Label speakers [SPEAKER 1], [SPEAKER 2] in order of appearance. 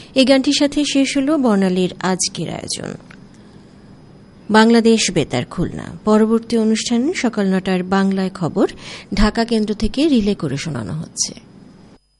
[SPEAKER 1] এই গানটির সাথে শেষ হল বর্ণালীর আজকের আয়োজন। বাংলাদেশ বেতার খুলনা। পরবর্তী অনুষ্ঠান সকাল ৯টার বাংলায় খবর ঢাকা কেন্দ্র থেকে রিলে করে শোনানো হচ্ছে।